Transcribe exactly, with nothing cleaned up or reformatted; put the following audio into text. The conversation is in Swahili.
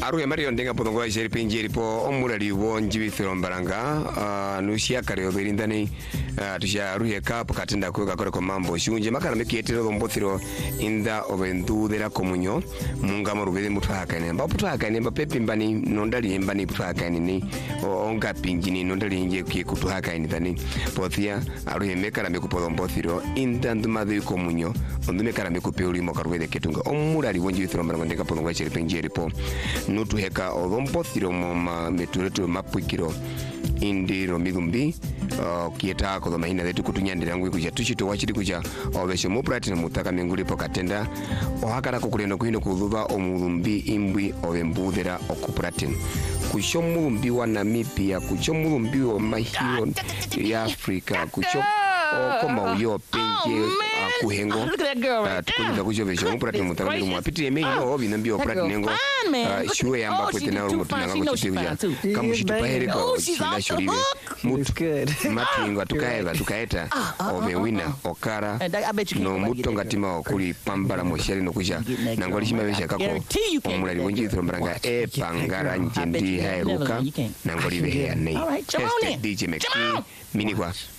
aruye Mario ndenga podongo ya sheri pinjeri po omurali wo njibi filombaranga uh, nushia kare obirindani uh, tusha aruye kapu katinda kuweka kore kwa mambo shunje makana meki yetiro dhombothiro inda obendu dhera komunyo munga marubede mutu haka ni mba putu haka ni mba pepi mbani nondali mbani putu haka ni ni onga pinjini nondali nje kie kutu haka ni dhani pothia aruye mekana meku podhombothiro inda ndumadhi komunyo ondume kana meku peuli moka rubede ketunga omurali wo njibi filombaranga ndenga podongo ya sheri pinjeri po nutu heka odhombothiro moma meturetu mapwikiro indiro midumbi uh, kieta ko mahina zetu kutunyandira ngwi kuja tuchito wachiri kuja obesho muprati na mutaka menguli pokatenda ohakara kukulendo kuhino kudhuba omulumbi imbwi obembudera okupratin kusho mulumbi wa Namibia kusho mulumbi wa mahio ya Afrika kusho koma uyo penje kuhengo tukuliza kusho besho muprati mutaka menguli mwapiti eme ino obi nambi oprati nengo shuwe yamba kwete na umutunanga kuchitibuja kamushito pahereka chila shuribe mutu matu ingo tukaeva tukaeta ove wina okara no mutu ngatima wakuli pambala moshari no kusha nangoli shima besha kako omulali wonji thombranga e pangara njendi hairuka nangoli behea nei Este D J Meki mini kwa